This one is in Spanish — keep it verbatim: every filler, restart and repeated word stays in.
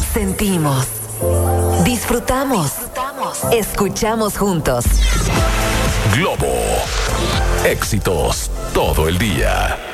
sentimos, disfrutamos, disfrutamos, escuchamos juntos. Globo. Éxitos todo el día.